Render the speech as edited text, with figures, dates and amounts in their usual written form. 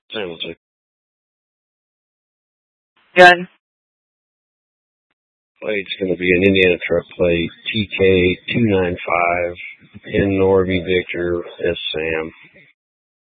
Hamilton. Gun. Plate's going to be an Indiana truck plate, TK295, N Norby Victor, S Sam.